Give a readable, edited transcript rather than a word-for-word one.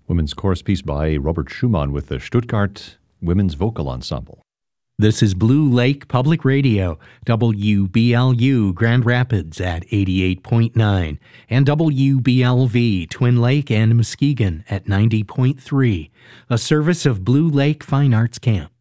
Women's chorus piece by Robert Schumann with the Stuttgart Women's Vocal Ensemble. This is Blue Lake Public Radio, WBLU Grand Rapids at 88.9, and WBLV Twin Lake and Muskegon at 90.3, a service of Blue Lake Fine Arts Camp.